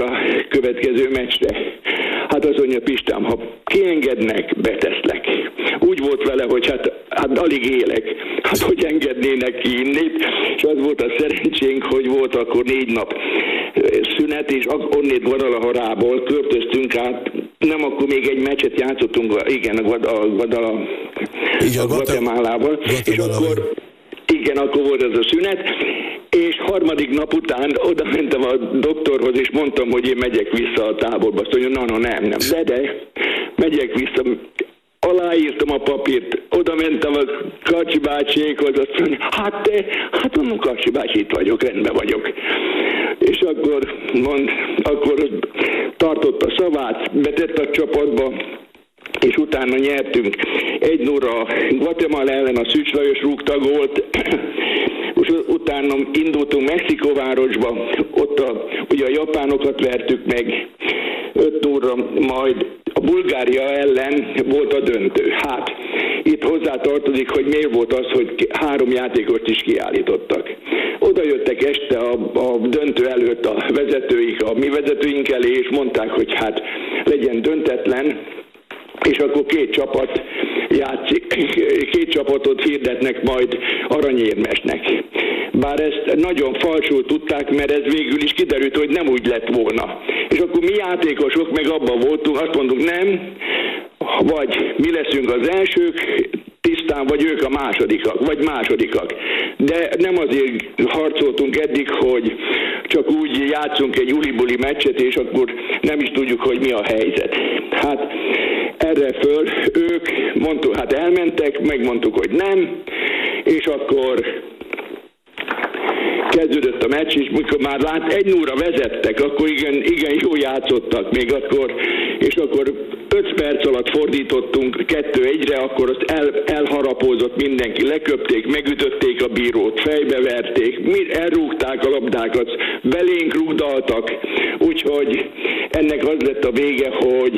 a következő meccsre. Hát azt mondja, Pistám, ha kiengednek, beteszlek. Úgy volt vele, hogy hát alig élek. Hát hogy engednének ki innét? És az volt a szerencsénk, hogy volt akkor 4 nap szünet, és onnét Guadalajarából költöztünk át. Nem, akkor még egy meccset játszottunk, igen, a Guatemalával. És akkor, igen, akkor volt ez a szünet. És harmadik nap után oda mentem a doktorhoz, és mondtam, hogy én megyek vissza a táborba. Azt mondja, nem. De, megyek vissza. Aláírtam a papírt, oda mentem a Karcsi bácsiékhoz, azt mondja, hát mondom, Karcsi bácsi, itt vagyok, rendben vagyok. És akkor tartott a szavát, betett a csapatba, és utána nyertünk 1-0 Guatemala ellen, a Szűcs Lajos rúgta gólt, és utána indultunk Mexikóvárosba, ott ugye a japánokat vertük meg 5-0, majd a Bulgária ellen volt a döntő. Hát, itt hozzátartozik, hogy miért volt az, hogy 3 játékost is kiállítottak. Oda jöttek este a döntő előtt a vezetőik, a mi vezetőink elé, és mondták, hogy hát legyen döntetlen, és akkor 2 csapat játszik, 2 csapatot hirdetnek majd aranyérmesnek. Bár ezt nagyon falsul tudták, mert ez végül is kiderült, hogy nem úgy lett volna. És akkor mi játékosok meg abban voltunk, azt mondunk nem, vagy mi leszünk az elsők, tisztán, vagy ők a másodikak. De nem azért harcoltunk eddig, hogy csak úgy játszunk egy uli-buli meccset, és akkor nem is tudjuk, hogy mi a helyzet. Hát erre föl ők mondtuk, hát elmentek, megmondtuk, hogy nem, és akkor kezdődött a meccs, és mikor már 1-0-ra vezettek, akkor igen jó játszottak még akkor, és akkor 5 perc alatt fordítottunk 2-1-re, akkor azt elharapózott mindenki, leköpték, megütötték a bírót, fejbeverték, elrúgták a labdákat, belénk rúgdaltak, úgyhogy ennek az lett a vége, hogy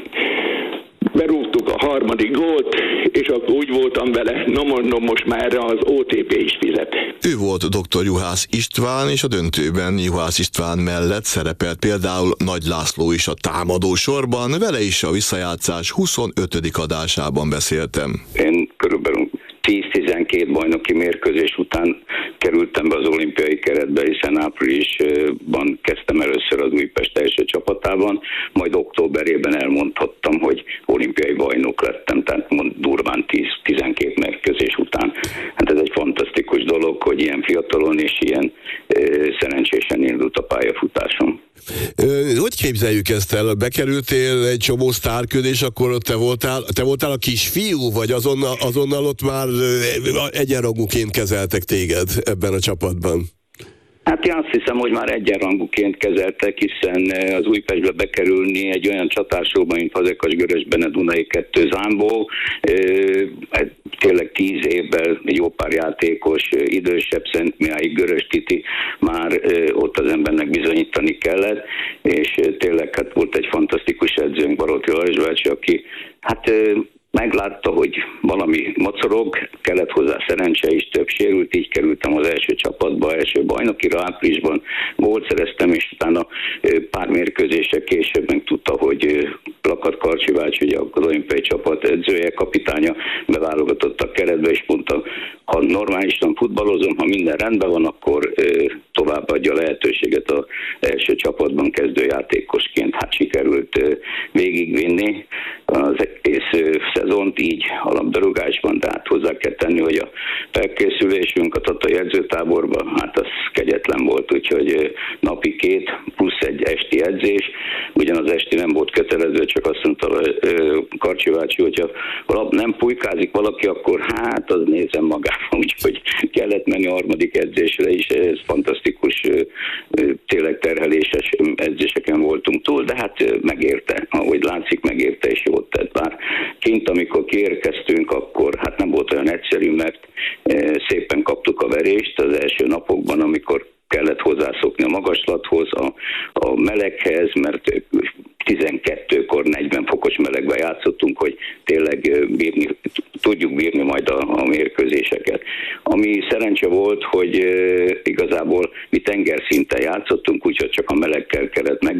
berúgtuk a harmadik gólt, és akkor úgy voltam vele, most már erre az OTP is fizet. Ő volt dr. Juhász István, és a döntőben Juhász István mellett szerepelt például Nagy László is a támadó sorban, vele is a visszajátszás 25. adásában beszéltem. Én körülbelül 10-12 bajnoki mérkőzés után kerültem be az olimpiai keretbe, hiszen áprilisban kezdtem először az Újpest első csapatában, majd októberében elmondhattam, hogy olimpiai bajnok lettem, tehát durván 10-12 mérkőzés után. Hát ez egy fantasztikus dolog, hogy ilyen fiatalon és ilyen szerencsésen indult a pályafutásom. Hogy képzeljük ezt el? Bekerültél egy csomó sztárköd, és akkor te voltál a kisfiú, vagy azonnal ott már egyenrangúként kezeltek téged ebben a csapatban? Hát én azt hiszem, hogy már egyenrangúként kezeltek, hiszen az Újpestbe bekerülni egy olyan csatárshowba, mint Fazekas-Görösbene, Dunai 2 Zámbó, tényleg 10 évvel jó pár játékos, idősebb Szent Mihály, Görös Titi, már ott az embernek bizonyítani kellett, és tényleg hát volt egy fantasztikus edzőnk, Baróti Lajos bácsi, aki hát meglátta, hogy valami mocorog, kellett hozzá szerencse is, több sérült, így kerültem az első csapatba, első bajnokira áprilisban, gólt szereztem, és utána pár mérkőzések később meg tudta, hogy Lakat Karcsi bácsi, ugye az olimpiai csapat edzője, kapitánya beválogatott a keretbe, és mondta, ha normálisan futballozom, ha minden rendben van, akkor továbbadja a lehetőséget az első csapatban kezdőjátékosként. Hát sikerült végigvinni az egész szezont így a labdarúgásban, de hát hozzá kell tenni, hogy a felkészülésünk a tatai edzőtáborban, hát az kegyetlen volt, úgyhogy napi 2 plusz egy esti edzés, ugyanaz esti nem volt kötelező, csak azt mondta Karcsi bácsi, hogyha nem pulykázik valaki, akkor hát az nézem magával, úgyhogy kellett menni a harmadik edzésre is, ez fantasztikus, tényleg terheléses edzéseken voltunk túl, de hát megérte, ahogy látszik, megérte és jót tett. Bár kint, amikor kiérkeztünk, akkor hát nem volt olyan egyszerű, mert szépen kaptuk a verést az első napokban, amikor kellett hozzászokni a magaslathoz, a meleghez, mert 12-kor 40 fokos melegben játszottunk, hogy tényleg tudjuk bírni majd a mérkőzéseket. Ami szerencse volt, hogy igazából mi tengerszinten játszottunk, úgyhogy csak a melegkel kellett